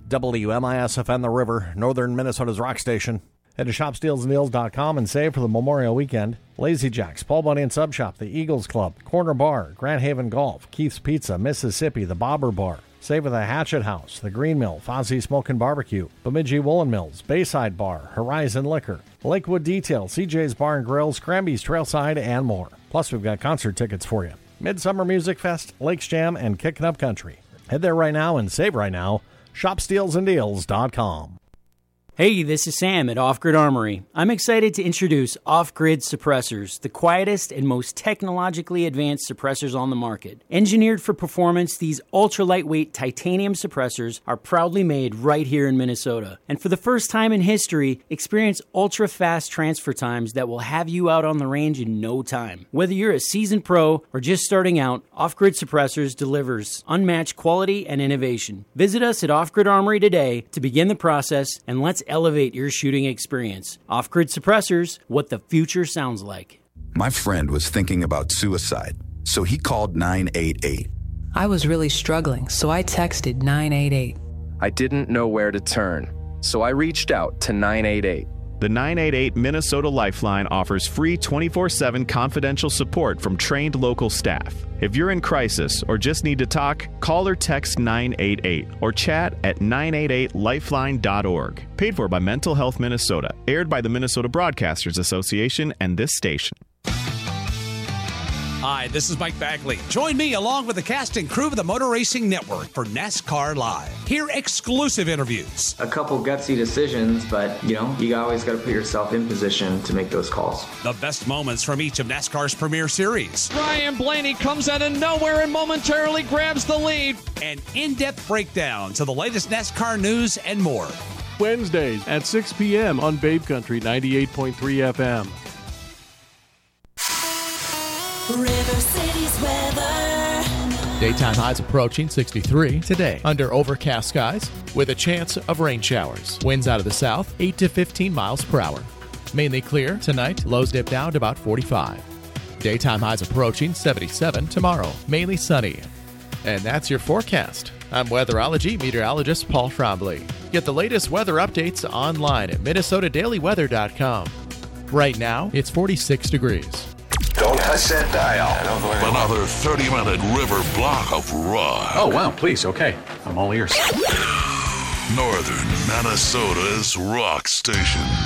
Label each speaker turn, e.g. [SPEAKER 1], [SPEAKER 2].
[SPEAKER 1] WMISFN The River, northern Minnesota's rock station. Head to shopstealsanddeals.com and save for the Memorial Weekend. Lazy Jack's, Paul Bunny and Sub Shop, the Eagles Club, Corner Bar, Grand Haven Golf, Keith's Pizza, Mississippi, the Bobber Bar. Save at the Hatchet House, the Green Mill, Fozzie Smoke and Barbecue, Bemidji Woolen Mills, Bayside Bar, Horizon Liquor, Lakewood Detail, CJ's Bar and Grill, Scramby's Trailside, and more. Plus, we've got concert tickets for you. Midsummer Music Fest, Lakes Jam, and Kickin' Up Country. Head there right now and save right now. ShopStealsAndDeals.com.
[SPEAKER 2] Hey, this is Sam at Off Grid Armory. I'm excited to introduce Off Grid Suppressors, the quietest and most technologically advanced suppressors on the market. Engineered for performance, these ultra-lightweight titanium suppressors are proudly made right here in Minnesota. And for the first time in history, experience ultra-fast transfer times that will have you out on the range in no time. Whether you're a seasoned pro or just starting out, Off Grid Suppressors delivers unmatched quality and innovation. Visit us at Off Grid Armory today to begin the process, and let's elevate your shooting experience. Off-Grid Suppressors, what the future sounds like.
[SPEAKER 3] My friend was thinking about suicide, so he called 988.
[SPEAKER 4] I was really struggling, so I texted 988.
[SPEAKER 5] I didn't know where to turn, so I reached out to 988.
[SPEAKER 6] The 988 Minnesota Lifeline offers free 24/7 confidential support from trained local staff. If you're in crisis or just need to talk, call or text 988 or chat at 988lifeline.org. Paid for by Mental Health Minnesota. Aired by the Minnesota Broadcasters Association and this station.
[SPEAKER 7] Hi, this is Mike Bagley. Join me along with the cast and crew of the Motor Racing Network for NASCAR Live. Hear exclusive interviews.
[SPEAKER 8] A couple gutsy decisions, but, you always got to put yourself in position to make those calls.
[SPEAKER 7] The best moments from each of NASCAR's premier series.
[SPEAKER 9] Ryan Blaney comes out of nowhere and momentarily grabs the lead.
[SPEAKER 7] An in-depth breakdown to the latest NASCAR news and more.
[SPEAKER 10] Wednesdays at 6 p.m. on Babe Country 98.3 FM.
[SPEAKER 11] River City's weather.
[SPEAKER 12] Daytime highs approaching 63 today under overcast skies with a chance of rain showers. Winds out of the south 8 to 15 miles per hour. Mainly clear tonight, lows dip down to about 45. Daytime highs approaching 77 tomorrow, mainly sunny. And that's your forecast. I'm weatherology meteorologist Paul Trombley. Get the latest weather updates online at minnesotadailyweather.com. Right now, it's 46 degrees.
[SPEAKER 13] Don't touch that dial. Another 30-minute river block of rock.
[SPEAKER 14] Oh, wow, please, okay. I'm all ears.
[SPEAKER 13] Northern Minnesota's rock station.